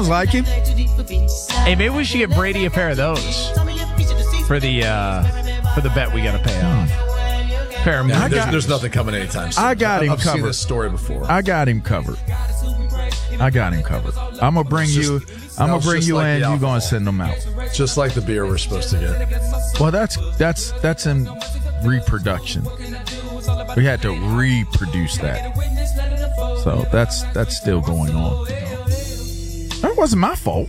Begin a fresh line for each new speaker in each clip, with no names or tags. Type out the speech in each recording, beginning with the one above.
like him.
Hey, maybe we should get Brady a pair of those for the bet we got to pay off. Pair of
there's nothing coming anytime soon.
I got him
I've
covered.
seen this story before.
I got him covered. I'm gonna bring you in. You're gonna send them out.
Just like the beer we're supposed to get.
Well, that's in reproduction. We had to reproduce that, so that's still going on. That wasn't my fault,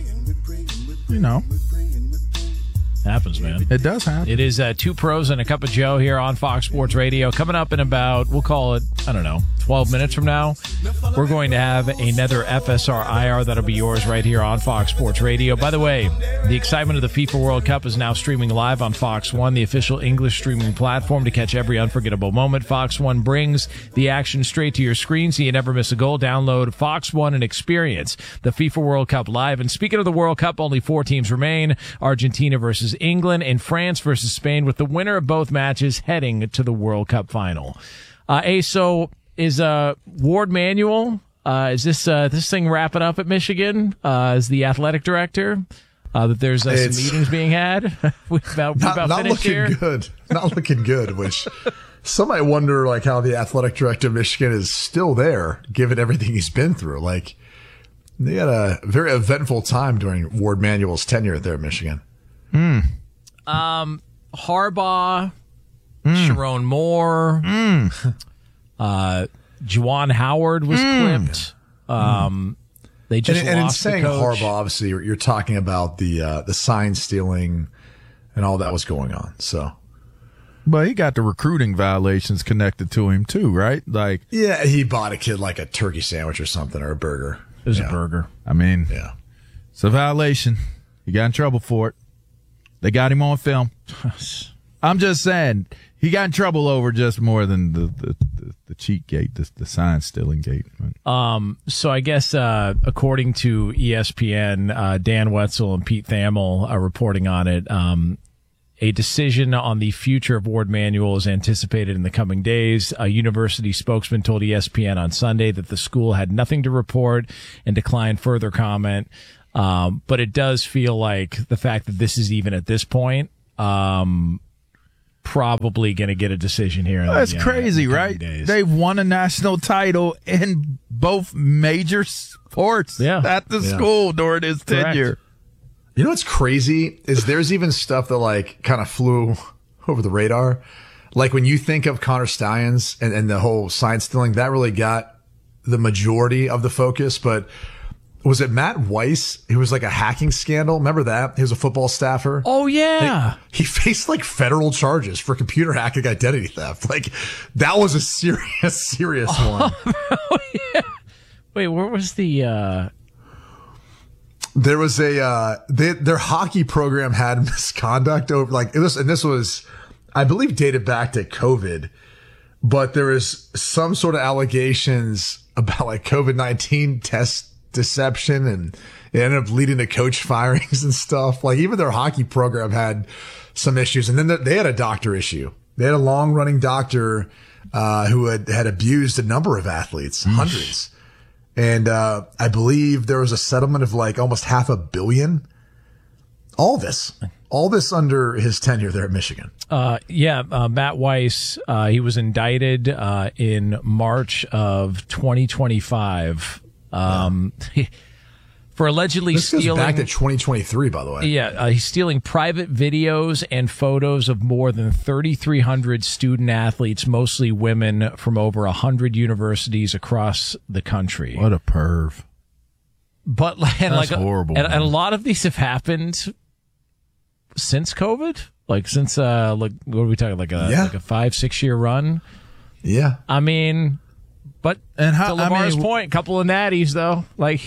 Happens, man.
It does happen.
It is Two Pros and a Cup of Joe here on Fox Sports Radio. Coming up in about, we'll call it, 12 minutes from now, we're going to have another FSR IR that'll be yours right here on Fox Sports Radio. By the way, the excitement of the FIFA World Cup is now streaming live on Fox One, the official English streaming platform to catch every unforgettable moment. Fox One brings the action straight to your screen so you never miss a goal. Download Fox One and experience the FIFA World Cup live. And speaking of the World Cup, only 4 teams remain: Argentina versus England and France versus Spain, with the winner of both matches heading to the World Cup final. So is Ward Manuel, is this thing wrapping up at Michigan as the athletic director? That there's some meetings being had?
Not looking here? Good. Not looking good, which some might wonder how the athletic director of Michigan is still there, given everything he's been through. They had a very eventful time during Ward Manuel's tenure there at Michigan.
Harbaugh, Sharon Moore, Juwan Howard was clipped. They just
and in
lost
saying
the coach.
Harbaugh, obviously, you're talking about the sign stealing and all that was going on. So,
but he got the recruiting violations connected to him too, right?
Yeah, he bought a kid a turkey sandwich or something, or a burger.
It was a burger.
Yeah, it's a violation. He got in trouble for it. They got him on film. I'm just saying, he got in trouble over just more than the cheat gate, the sign stealing gate.
So I guess according to ESPN, Dan Wetzel and Pete Thamel are reporting on it. A decision on the future of Ward Manuel is anticipated in the coming days. A university spokesman told ESPN on Sunday that the school had nothing to report and declined further comment. But it does feel like the fact that this is even at this point, probably going to get a decision here.
That's crazy, right?
Days.
They've won a national title in both major sports at the school during his tenure.
You know what's crazy is there's even stuff that kind of flew over the radar. When you think of Connor Stallions and the whole sign stealing, that really got the majority of the focus, but was it Matt Weiss? It was a hacking scandal. Remember that? He was a football staffer.
Oh, yeah.
He faced federal charges for computer hacking identity theft. That was a serious one.
Oh, yeah. Wait, where was the,
There was their hockey program had misconduct over, this was, I believe, dated back to COVID, but there was some sort of allegations about COVID-19 test deception, and it ended up leading to coach firings and stuff. Even their hockey program had some issues, and then they had a doctor issue. They had a long running doctor who had abused a number of athletes, hundreds, and I believe there was a settlement of almost $500 million. All this under his tenure there at Michigan.
Matt Weiss, he was indicted in March of 2025. For allegedly stealing.
Goes back to 2023, by the way.
Yeah, he's stealing private videos and photos of more than 3,300 student athletes, mostly women, from over 100 universities across the country.
What a perv!
But
that's horrible.
And a lot of these have happened since COVID. Since what are we talking? A 5-6 year run.
Yeah,
I mean. But
and
to Lamar's point, a couple of natties, though.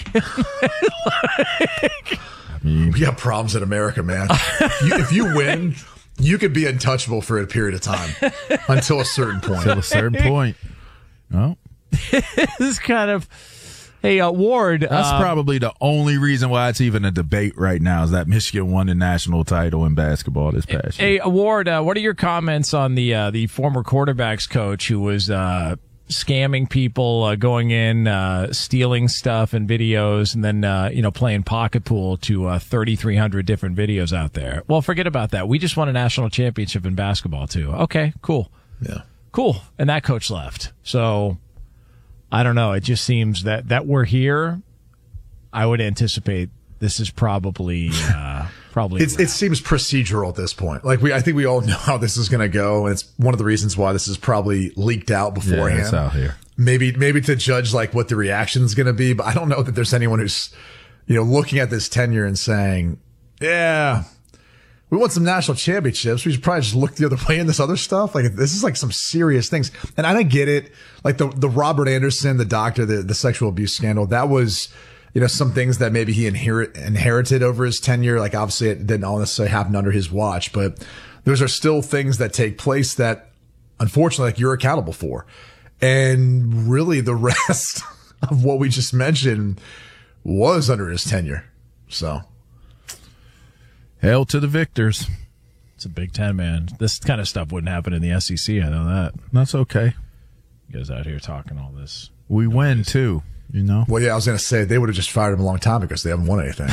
We got problems in America, man. If you win, you could be untouchable for a period of time until a certain point.
Well,
this is kind of, hey, Ward.
That's probably the only reason why it's even a debate right now is that Michigan won the national title in basketball this past year.
Hey, Ward, what are your comments on the former quarterbacks coach who was scamming people, going in, stealing stuff and videos, and then, playing pocket pool to 3,300 different videos out there. Well, forget about that. We just won a national championship in basketball, too. Okay, cool.
Yeah.
Cool. And that coach left. So, I don't know. It just seems that we're here. I would anticipate this is probably
it seems procedural at this point. Like I think we all know how this is going to go. And it's one of the reasons why this is probably leaked out beforehand.
Yeah, it's out here.
Maybe to judge like what the reaction is going to be. But I don't know that there's anyone who's, looking at this tenure and saying, yeah, we won some national championships. We should probably just look the other way in this other stuff. Like this is like some serious things. And I don't get it. Like the Robert Anderson, the doctor, the sexual abuse scandal, that was, some things that maybe he inherited over his tenure. Like obviously it didn't all necessarily happen under his watch, but those are still things that take place that unfortunately like you're accountable for. And really the rest of what we just mentioned was under his tenure. So
hail to the victors.
It's a Big Ten, man. This kind of stuff wouldn't happen in the SEC. I know that.
That's okay.
You guys out here talking all this.
We win too.
Well, yeah, I was going to say they would have just fired him a long time because they haven't won anything.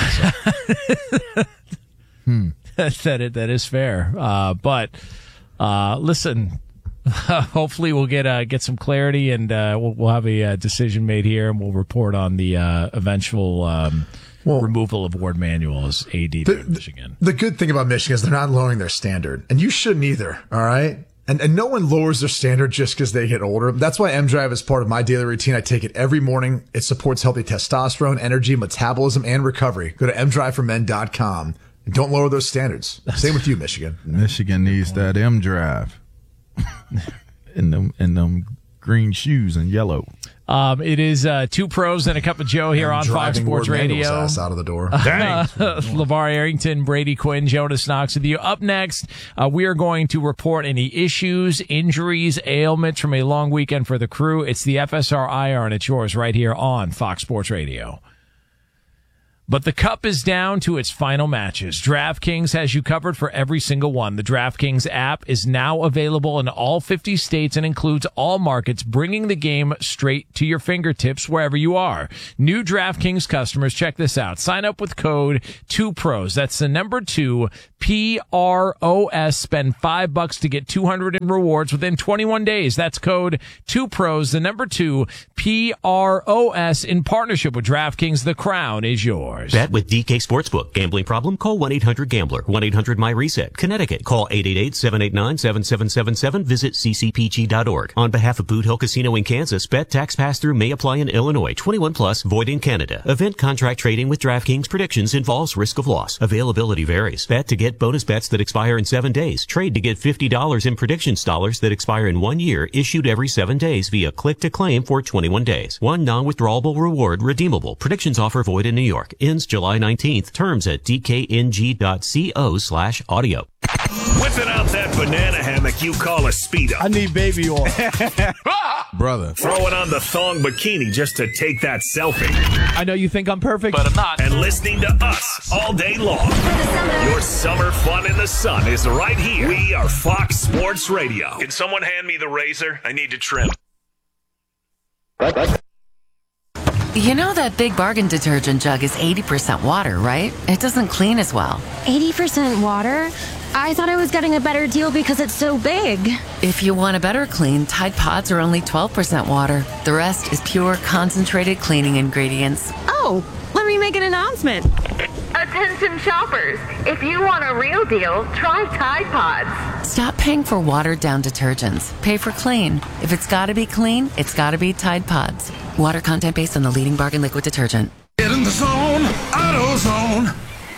So.
That is fair. But listen, hopefully we'll get some clarity and we'll have a decision made here, and we'll report on the eventual removal of Ward Manuel as AD to Michigan.
The good thing about Michigan is they're not lowering their standard, and you shouldn't either. All right. And no one lowers their standard just because they get older. That's why M-Drive is part of my daily routine. I take it every morning. It supports healthy testosterone, energy, metabolism, and recovery. Go to mdriveformen.com and don't lower those standards. Same with you, Michigan.
Michigan needs that M-Drive in them green shoes and yellow.
It is two pros and a cup of Joe here on Fox Sports Radio.
Ass out of the door.
LeVar Arrington, Brady Quinn, Jonas Knox with you. Up next, we are going to report any issues, injuries, ailments from a long weekend for the crew. It's the FSR IR, and it's yours right here on Fox Sports Radio. But the cup is down to its final matches. DraftKings has you covered for every single one. The DraftKings app is now available in all 50 states and includes all markets, bringing the game straight to your fingertips wherever you are. New DraftKings customers, check this out. Sign up with code 2PROS. That's the number 2, PROS. Spend $5 to get $200 in rewards within 21 days. That's code 2PROS, the number 2, PROS, in partnership with DraftKings. The crown is yours.
Bet with DK Sportsbook. Gambling problem? Call 1-800-GAMBLER. 1-800-MY-RESET. Connecticut. Call 888-789-7777. Visit ccpg.org. On behalf of Boot Hill Casino in Kansas, bet tax pass-through may apply in Illinois. 21 plus, void in Canada. Event contract trading with DraftKings predictions involves risk of loss. Availability varies. Bet to get bonus bets that expire in 7 days. Trade to get $50 in predictions dollars that expire in 1 year, issued every 7 days via click to claim for 21 days. One non-withdrawable reward redeemable. Predictions offer void in New York. Ends July 19th. Terms at dkng.co/audio.
Whipping out that banana hammock you call a Speedo.
I need baby oil.
Brother.
Throwing on the thong bikini just to take that selfie.
I know you think I'm perfect,
But I'm not.
And listening to us all day long. Your summer fun in the sun is right here. We are Fox Sports Radio. Can someone hand me the razor? I need to trim.
You know that Big Bargain detergent jug is 80% water, right? It doesn't clean as well.
80% water? I thought I was getting a better deal because it's so big.
If you want a better clean, Tide Pods are only 12% water. The rest is pure, concentrated cleaning ingredients.
Oh, let me make an announcement.
Attention shoppers, if you want a real deal, try Tide Pods.
Stop paying for watered-down detergents. Pay for clean. If it's gotta be clean, it's gotta be Tide Pods. Water content based on the leading bargain liquid detergent.
Get in the zone, AutoZone.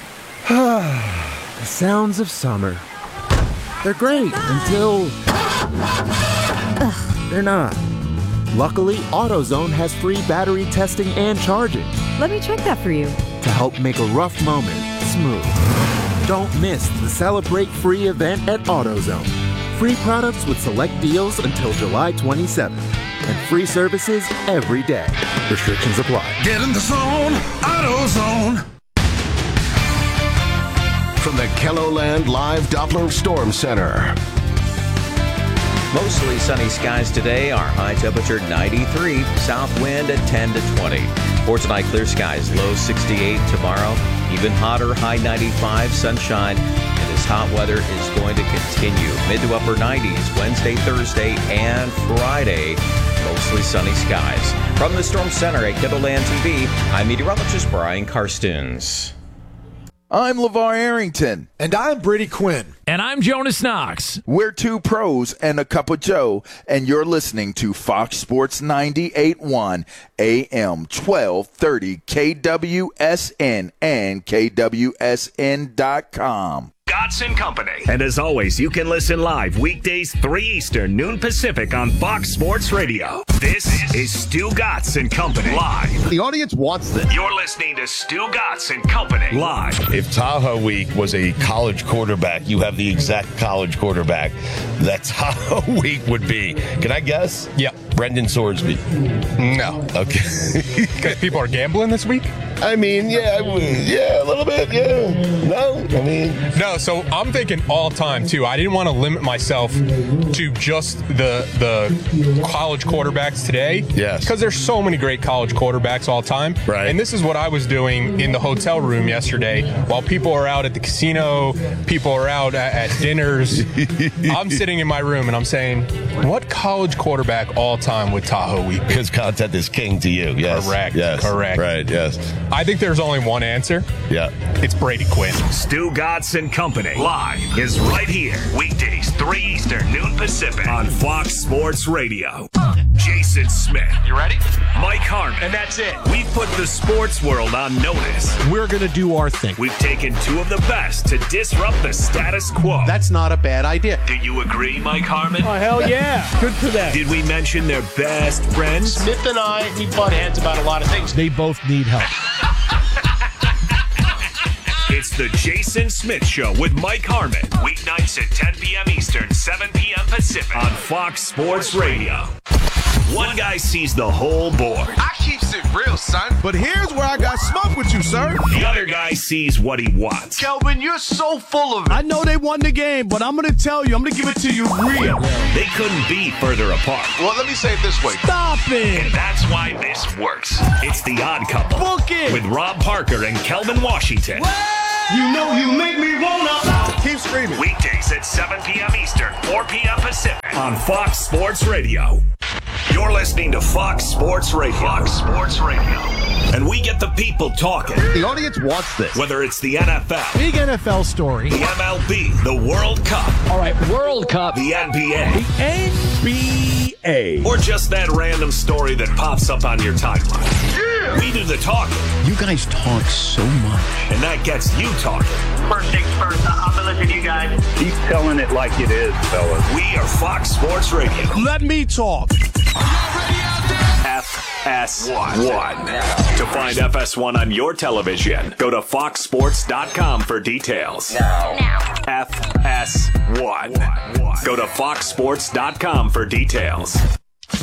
the sounds of summer. They're great until they're not. Luckily, AutoZone has free battery testing and charging.
Let me check that for you.
To help make a rough moment smooth. Don't miss the Celebrate Free event at AutoZone. Free products with select deals until July 27th. And free services every day. Restrictions apply.
Get in the zone, AutoZone.
From the KELOLAND Live Doppler Storm Center.
Mostly sunny skies today. Our high temperature 93. South wind at 10 to 20. For tonight, clear skies. Low 68 tomorrow. Even hotter, high 95. Sunshine. And this hot weather is going to continue. Mid to upper 90s Wednesday, Thursday, and Friday. Mostly sunny skies. From the Storm Center at Kindleland TV, I'm meteorologist Brian Karstens.
I'm LeVar Arrington.
And I'm Brady Quinn.
And I'm Jonas Knox.
We're two pros and a cup of Joe, and you're listening to Fox Sports 98.1 AM 1230 KWSN and KWSN.com.
Gotts & Company. And as always, you can listen live weekdays 3 Eastern, noon Pacific on Fox Sports Radio. This is Stu Gotts & Company live.
The audience wants this.
You're listening to Stu Gotts & Company live.
If Tahoe Week was a college quarterback, you have the exact college quarterback that Tahoe Week would be. Can I guess?
Yeah.
Brendan Swordsby.
No.
Okay.
Because people are gambling this week?
I mean, yeah, a little bit, yeah. No, I mean.
No, so I'm thinking all time, too. I didn't want to limit myself to just the college quarterbacks today.
Yes.
Because there's so many great college quarterbacks all time.
Right.
And this is what I was doing in the hotel room yesterday. While people are out at the casino, people are out at dinners, I'm sitting in my room and I'm saying, what college quarterback all time would Tahoe Week?
Because content is king to you, yes.
Correct.
Yes.
Correct.
Right, yes.
I think there's only one answer.
Yeah.
It's Brady Quinn.
Stu Gotts & Company live is right here. Weekdays 3 Eastern, noon Pacific on Fox Sports Radio. Jason Smith.
You ready?
Mike Harmon.
And that's it.
We've put the sports world on notice.
We're going to do our thing.
We've taken two of the best to disrupt the status quo.
That's not a bad idea.
Do you agree, Mike Harmon?
Oh, hell yeah. Good for them.
Did we mention their best friends?
Smith and I, we butt heads about a lot of things.
They both need help.
It's the Jason Smith Show with Mike Harmon. Weeknights at 10 p.m. Eastern, 7 p.m. Pacific on Fox Sports Radio. One guy sees the whole board.
I keeps it real, son. But here's where I got smoke with you, sir.
The other guy sees what he wants.
Kelvin, you're so full of it.
I know they won the game, but I'm going to tell you, I'm going to give it to you real.
They couldn't be further apart.
Well, let me say it this way.
Stop it.
And that's why this works. It's The Odd Couple.
Book it.
With Rob Parker and Kelvin Washington.
You know you make me wanna. Keep screaming.
Weekdays at 7 p.m. Eastern, 4 p.m. Pacific on Fox Sports Radio. You're listening to Fox Sports Radio. Fox Sports Radio. And we get the people talking.
The audience wants this.
Whether it's the NFL,
Big NFL story.
the MLB, the World Cup,
All right, World Cup.
the NBA,
NBA.
or just that random story that pops up on your timeline. Yeah. We do the talking.
You guys talk so much.
And that gets you talking.
First things first, I'm gonna listen to you guys.
Keep telling it like it is, fellas.
We are Fox Sports Radio.
Let me talk.
FS1. To find FS1 on your television, go to foxsports.com for details.
Now.
FS1. Go to foxsports.com for details.